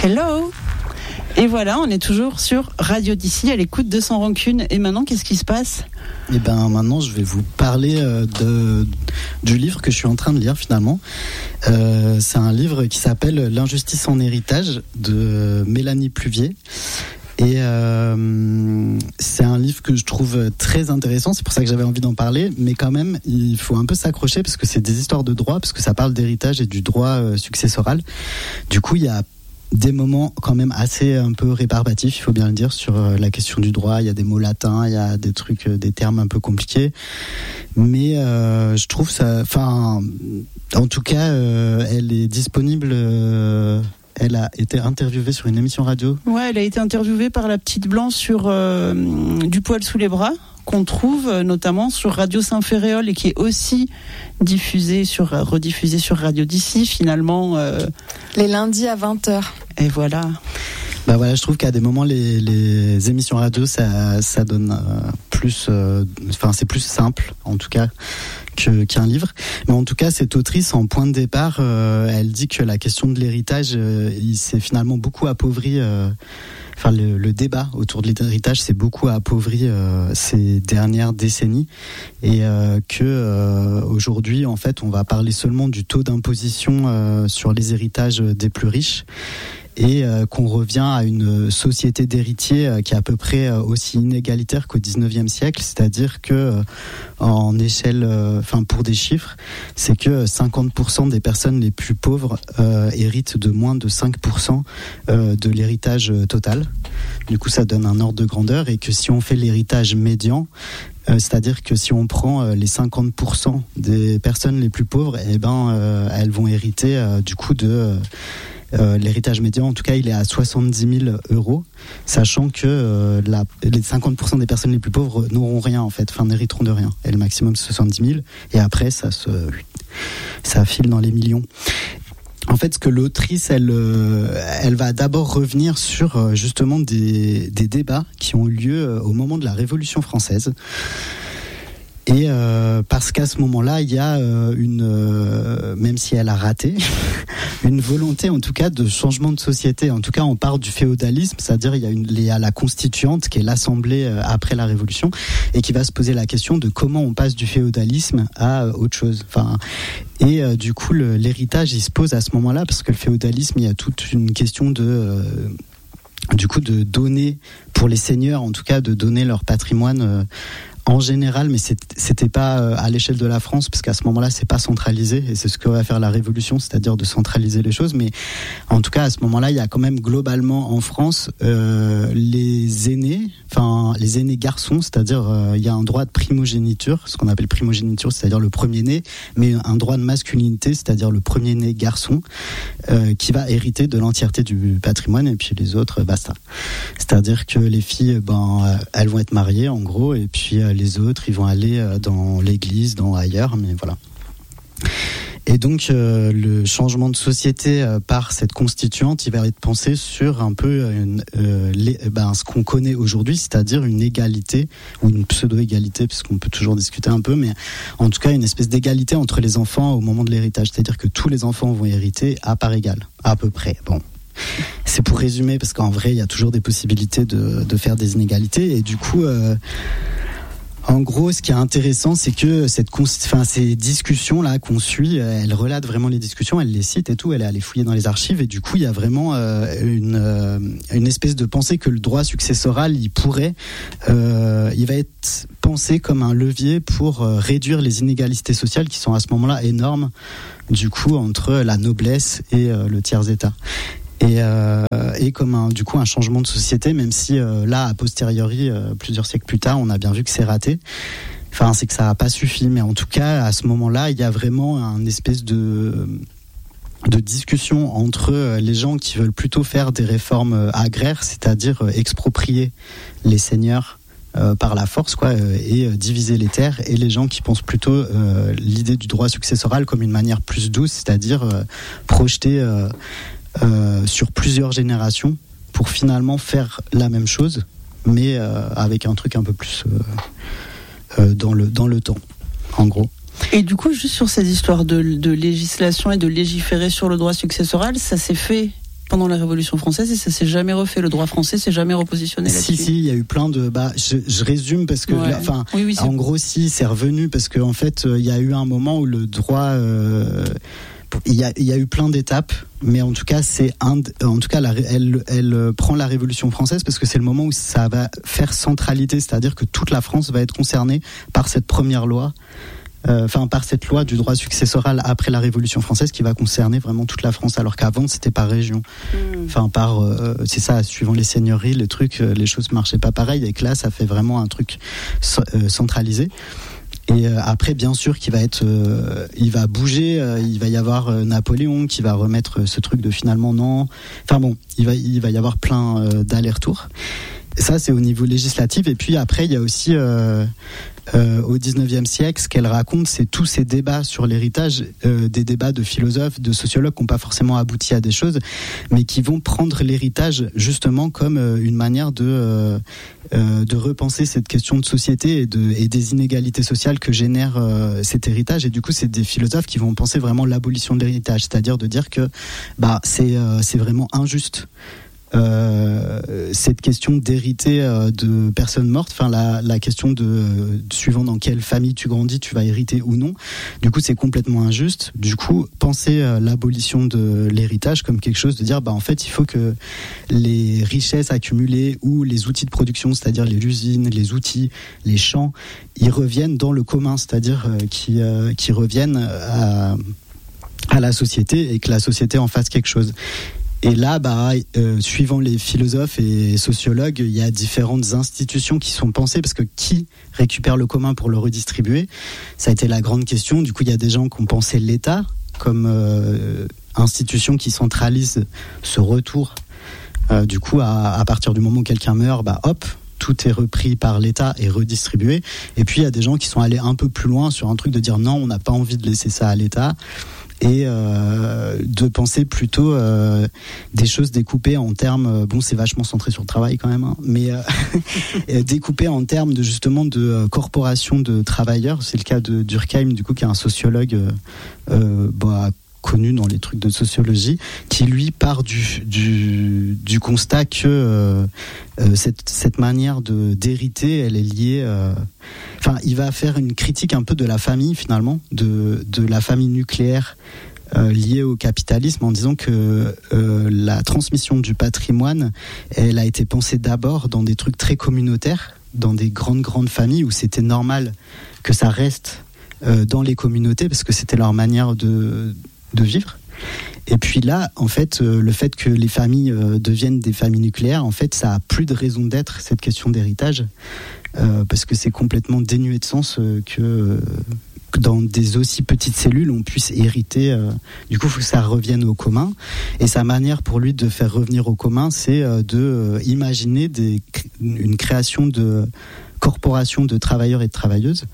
Hello. Et voilà, on est toujours sur Radio d'ici à l'écoute de Sans Rancune. Et maintenant, qu'est-ce qui se passe ? Et maintenant, je vais vous parler du livre que je suis en train de lire finalement. C'est un livre qui s'appelle L'injustice en héritage de Mélanie Pluvier. Et c'est un livre que je trouve très intéressant, c'est pour ça que j'avais envie d'en parler, mais quand même il faut un peu s'accrocher parce que c'est des histoires de droit, parce que ça parle d'héritage et du droit successoral. Du coup il y a des moments quand même assez un peu rébarbatifs, il faut bien le dire, sur la question du droit. Il y a des mots latins, il y a des trucs, des termes un peu compliqués, mais je trouve ça, enfin en tout cas elle est disponible. Elle a été interviewée sur une émission radio. Ouais, elle a été interviewée par la petite Blanc sur Du poil sous les bras, qu'on trouve notamment sur Radio Saint-Ferréol et qui est aussi rediffusée sur Radio d'ici finalement. Les lundis à 20h. Et voilà. Voilà, je trouve qu'à des moments les émissions radio ça donne plus, c'est plus simple en tout cas qu'un livre. Mais en tout cas, cette autrice, en point de départ, elle dit que la question de l'héritage, il s'est finalement beaucoup appauvri. Le débat autour de l'héritage s'est beaucoup appauvri ces dernières décennies, et que aujourd'hui, en fait, on va parler seulement du taux d'imposition sur les héritages des plus riches. Et qu'on revient à une société d'héritiers qui est à peu près aussi inégalitaire qu'au 19e siècle, c'est-à-dire que en échelle, pour des chiffres, c'est que 50% des personnes les plus pauvres héritent de moins de 5% de l'héritage total. Du coup, ça donne un ordre de grandeur, et que si on fait l'héritage médian, c'est-à-dire que si on prend les 50% des personnes les plus pauvres, elles vont hériter du coup de l'héritage médian, en tout cas, il est à 70 000 €, sachant que les 50% des personnes les plus pauvres n'auront rien, en fait, n'hériteront de rien. Et le maximum, c'est 70 000, et après, ça file dans les millions. En fait, ce que l'autrice, elle va d'abord revenir sur justement des débats qui ont eu lieu au moment de la Révolution française. Et parce qu'à ce moment-là, il y a même si elle a raté, une volonté en tout cas de changement de société. En tout cas, on part du féodalisme, c'est-à-dire il y a la constituante qui est l'Assemblée après la Révolution, et qui va se poser la question de comment on passe du féodalisme à autre chose. Du coup, l'héritage, il se pose à ce moment-là, parce que le féodalisme, il y a toute une question de donner, pour les seigneurs en tout cas, de donner leur patrimoine en général, mais c'était pas à l'échelle de la France, parce qu'à ce moment-là, c'est pas centralisé, et c'est ce que va faire la Révolution, c'est-à-dire de centraliser les choses. Mais en tout cas, à ce moment-là, il y a quand même globalement en France les aînés garçons, c'est-à-dire il y a un droit de primogéniture, ce qu'on appelle primogéniture, c'est-à-dire le premier-né, mais un droit de masculinité, c'est-à-dire le premier-né garçon, qui va hériter de l'entièreté du patrimoine, et puis les autres, basta. C'est-à-dire que les filles, elles vont être mariées en gros, et puis les autres, ils vont aller dans l'église, ailleurs, mais voilà. Et donc le changement de société par cette constituante, il va être pensé sur un peu ce qu'on connaît aujourd'hui, c'est-à-dire une égalité ou une pseudo-égalité, puisqu'on peut toujours discuter un peu, mais en tout cas une espèce d'égalité entre les enfants au moment de l'héritage, c'est-à-dire que tous les enfants vont hériter à part égale, à peu près. Bon. C'est pour résumer, parce qu'en vrai, il y a toujours des possibilités de faire des inégalités, et du coup en gros, ce qui est intéressant, c'est que ces discussions-là qu'on suit, elle relate vraiment les discussions, elle les cite et tout, elle est allée fouiller dans les archives, et du coup, il y a vraiment une espèce de pensée que le droit successoral, il va être pensé comme un levier pour réduire les inégalités sociales qui sont à ce moment-là énormes, du coup, entre la noblesse et le tiers-état. Et comme un changement de société, même si là, a posteriori, plusieurs siècles plus tard, on a bien vu que c'est raté. C'est que ça n'a pas suffi, mais en tout cas, à ce moment-là, il y a vraiment un espèce de discussion entre les gens qui veulent plutôt faire des réformes agraires, c'est-à-dire exproprier les seigneurs par la force, et diviser les terres, et les gens qui pensent plutôt l'idée du droit successoral comme une manière plus douce, c'est-à-dire projeter sur plusieurs générations pour finalement faire la même chose, mais avec un truc un peu plus dans le temps, en gros. Et du coup, juste sur ces histoires de législation et de légiférer sur le droit successoral, ça s'est fait pendant la Révolution française et ça s'est jamais refait. Le droit français s'est jamais repositionné là-dessus. Si, il y a eu plein de. Je résume parce que, oui, en gros, c'est revenu parce qu'en fait, il y a eu un moment où le droit. Il y a eu plein d'étapes, mais en tout cas, elle prend la Révolution française parce que c'est le moment où ça va faire centralité, c'est-à-dire que toute la France va être concernée par cette première loi. Par cette loi du droit successoral après la Révolution française qui va concerner vraiment toute la France, alors qu'avant c'était par région. C'est ça, suivant les seigneuries, les trucs, les choses marchaient pas pareil, et que là ça fait vraiment un truc centralisé. Et après, bien sûr, qu'il va être, il va bouger. Il va y avoir Napoléon qui va remettre ce truc de finalement non. Enfin bon, il va y avoir plein d'allers-retours. Ça, c'est au niveau législatif. Et puis après, il y a aussi au 19e siècle, ce qu'elle raconte, c'est tous ces débats sur l'héritage, des débats de philosophes, de sociologues qui n'ont pas forcément abouti à des choses, mais qui vont prendre l'héritage justement comme une manière de repenser cette question de société et des inégalités sociales que génère cet héritage. Et du coup, c'est des philosophes qui vont penser vraiment l'abolition de l'héritage, c'est-à-dire de dire que c'est vraiment injuste. Cette question d'hériter de personnes mortes, la question de suivant dans quelle famille tu grandis, tu vas hériter ou non. Du coup, c'est complètement injuste. Du coup, penser l'abolition de l'héritage comme quelque chose de dire, en fait, il faut que les richesses accumulées ou les outils de production, c'est-à-dire les usines, les outils, les champs, ils reviennent dans le commun, c'est-à-dire qui reviennent à la société et que la société en fasse quelque chose. Et là, suivant les philosophes et sociologues, il y a différentes institutions qui sont pensées, parce que qui récupère le commun pour le redistribuer ? Ça a été la grande question. Du coup, il y a des gens qui ont pensé l'État comme institution qui centralise ce retour. Du coup, à partir du moment où quelqu'un meurt, tout est repris par l'État et redistribué. Et puis, il y a des gens qui sont allés un peu plus loin sur un truc de dire non, on n'a pas envie de laisser ça à l'État. Et de penser plutôt des choses découpées en termes, c'est vachement centré sur le travail quand même, mais découpées en termes de justement de corporation de travailleurs. C'est le cas de Durkheim, du coup, qui est un sociologue connu dans les trucs de sociologie, qui lui part du constat que cette manière d'hériter, elle est liée. Il va faire une critique un peu de la famille finalement, de la famille nucléaire liée au capitalisme, en disant que la transmission du patrimoine, elle a été pensée d'abord dans des trucs très communautaires, dans des grandes familles où c'était normal que ça reste dans les communautés parce que c'était leur manière de vivre. Et puis là, en fait, le fait que les familles deviennent des familles nucléaires, en fait, ça a plus de raison d'être, cette question d'héritage, parce que c'est complètement dénué de sens que dans des aussi petites cellules, on puisse hériter. Du coup, il faut que ça revienne au commun. Et sa manière pour lui de faire revenir au commun, c'est de imaginer une création de corporations de travailleurs et de travailleuses,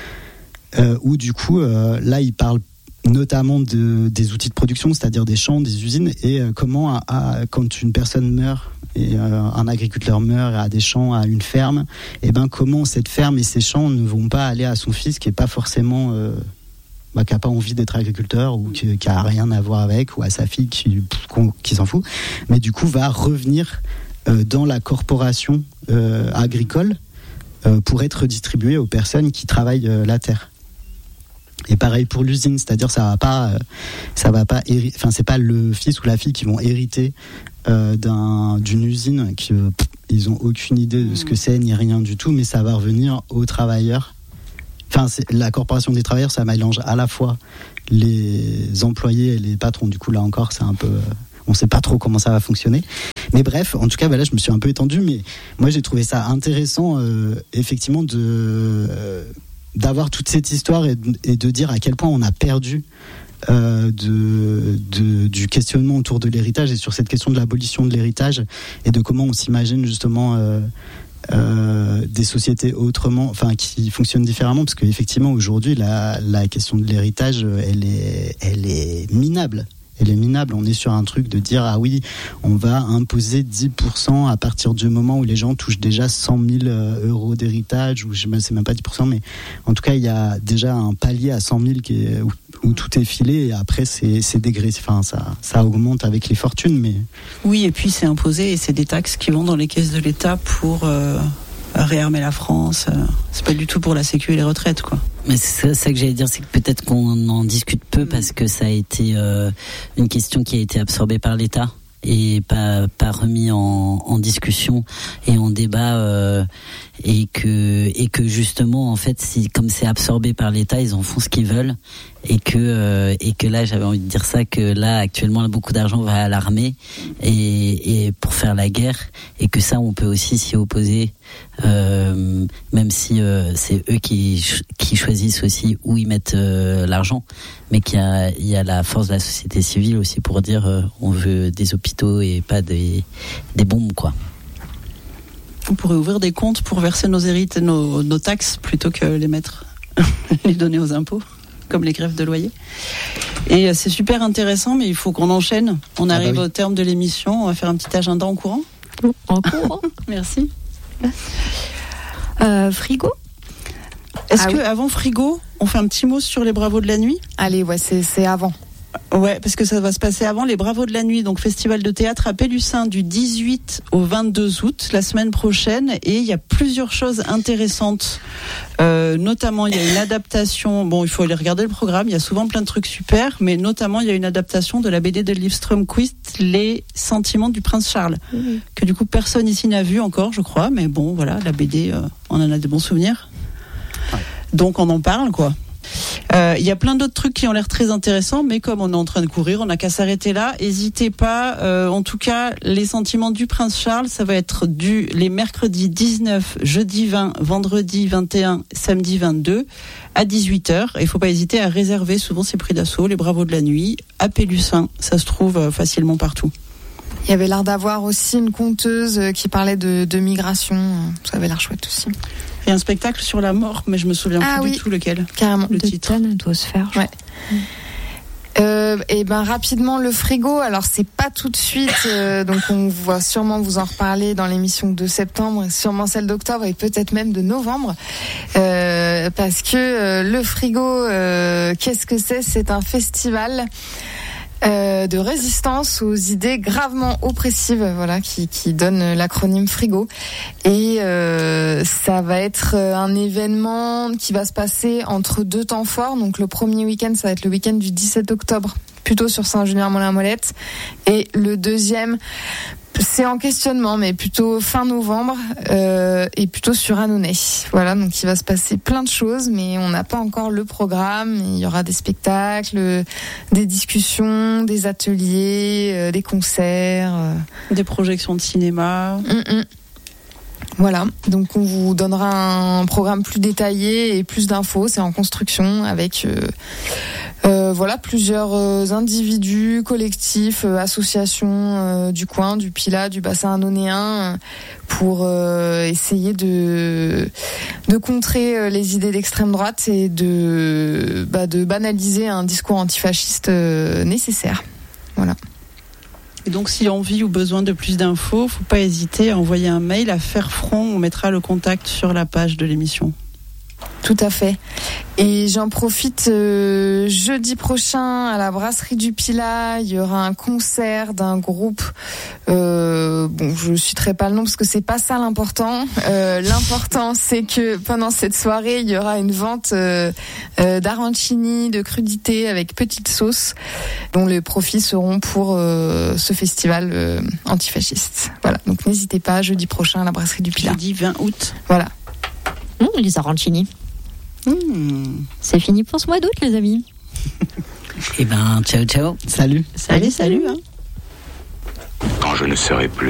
où du coup, là, il parle notamment des outils de production, c'est-à-dire des champs, des usines, et comment quand une personne meurt et un agriculteur meurt et a des champs, a une ferme, et comment cette ferme et ces champs ne vont pas aller à son fils qui est pas forcément qui a pas envie d'être agriculteur ou qui a rien à voir avec, ou à sa fille qui s'en fout, mais du coup va revenir dans la corporation agricole pour être redistribué aux personnes qui travaillent la terre. Et pareil pour l'usine, c'est-à-dire c'est pas le fils ou la fille qui vont hériter d'une usine qui ils ont aucune idée de ce que c'est ni rien du tout, mais ça va revenir aux travailleurs. La corporation des travailleurs, ça mélange à la fois les employés et les patrons. Du coup là encore, c'est un peu on sait pas trop comment ça va fonctionner. Mais bref, en tout cas, là je me suis un peu étendu, mais moi j'ai trouvé ça intéressant effectivement d'avoir toute cette histoire et de dire à quel point on a perdu du questionnement autour de l'héritage et sur cette question de l'abolition de l'héritage et de comment on s'imagine justement des sociétés autrement, qui fonctionnent différemment, parce qu'effectivement aujourd'hui la question de l'héritage elle est minable. elle est minable. On est sur un truc de dire ah oui, on va imposer 10% à partir du moment où les gens touchent déjà 100 000 euros d'héritage, ou je ne sais même pas 10%, mais en tout cas il y a déjà un palier à 100 000 où tout est filé, et après c'est dégressif. Enfin, ça augmente avec les fortunes, mais oui, et puis c'est imposé et c'est des taxes qui vont dans les caisses de l'État pour réarmer la France. C'est pas du tout pour la sécu et les retraites, quoi. Mais c'est ça que j'allais dire, c'est que peut-être qu'on en discute peu parce que ça a été une question qui a été absorbée par l'État et pas remis en discussion et en débat, et que justement en fait, comme c'est absorbé par l'État, ils en font ce qu'ils veulent, et que là, j'avais envie de dire ça, que là actuellement beaucoup d'argent va à l'armée et pour faire la guerre, et que ça on peut aussi s'y opposer, même si c'est eux qui choisissent aussi où ils mettent l'argent, mais qu'il y a la force de la société civile aussi pour dire on veut des hôpitaux et pas des bombes, quoi. On pourrait ouvrir des comptes pour verser nos taxes plutôt que les donner aux impôts, comme les grèves de loyer. Et c'est super intéressant, mais il faut qu'on enchaîne. On arrive au terme de l'émission. On va faire un petit agenda en courant. En courant. Merci. Frigo. Est-ce que avant frigo, on fait un petit mot sur les Bravos de la nuit ? Allez, ouais, c'est avant. Ouais, parce que ça va se passer avant les Bravos de la nuit, donc festival de théâtre à Pélussin du 18 au 22 août, la semaine prochaine, et il y a plusieurs choses intéressantes. Notamment, il y a une adaptation, bon, il faut aller regarder le programme, il y a souvent plein de trucs super, mais notamment, il y a une adaptation de la BD de Liv Strömquist, Les Sentiments du Prince Charles, que du coup, personne ici n'a vu encore, je crois, mais bon, voilà, la BD, on en a des bons souvenirs. Donc, on en parle, quoi. Il y a plein d'autres trucs qui ont l'air très intéressants, mais comme on est en train de courir, on n'a qu'à s'arrêter là. N'hésitez pas, en tout cas, les Sentiments du Prince Charles, ça va être les mercredis 19, jeudi 20, vendredi 21, samedi 22 à 18h. Il ne faut pas hésiter à réserver, souvent c'est pris d'assaut, les Bravos de la nuit à Pélussin, ça se trouve facilement partout. Il y avait l'air d'avoir aussi une conteuse qui parlait de migration, ça avait l'air chouette aussi. Il y a un spectacle sur la mort, mais je me souviens plus du tout lequel. Carrément. Le titre doit se faire. Ouais. Et ben rapidement le frigo. Alors c'est pas tout de suite, donc on va sûrement vous en reparler dans l'émission de septembre, sûrement celle d'octobre et peut-être même de novembre, parce que le frigo, qu'est-ce que c'est ? C'est un festival de résistance aux idées gravement oppressives, voilà, qui donne l'acronyme Frigo. Et ça va être un événement qui va se passer entre deux temps forts. Donc le premier week-end, ça va être le week-end du 17 octobre, plutôt sur Saint-Julien-Molin-Molette. Et le deuxième, c'est en questionnement, mais plutôt fin novembre, et plutôt sur Annonay. Voilà, donc il va se passer plein de choses, mais on n'a pas encore le programme. Il y aura des spectacles, des discussions, des ateliers, des concerts, des projections de cinéma. Voilà, donc on vous donnera un programme plus détaillé et plus d'infos. C'est en construction avec voilà, plusieurs individus, collectifs, associations du coin, du Pilat, du bassin annonéen, pour essayer de contrer les idées d'extrême droite et de banaliser un discours antifasciste nécessaire. Voilà. Et donc, si envie ou besoin de plus d'infos, faut pas hésiter à envoyer un mail à Faire Front. On mettra le contact sur la page de l'émission. Tout à fait. Et j'en profite, jeudi prochain à la brasserie du Pilat, il y aura un concert d'un groupe. Bon, je citerai pas le nom parce que c'est pas ça l'important. L'important, c'est que pendant cette soirée, il y aura une vente d'arancini, de crudités avec petite sauce, dont les profits seront pour ce festival antifasciste. Voilà. Donc n'hésitez pas, jeudi prochain à la brasserie du Pilat. Jeudi 20 août. Voilà. Les arancini. C'est fini pour ce mois d'août, les amis. Eh ben, ciao, ciao. Salut. Salut. Hein. Quand je ne serai plus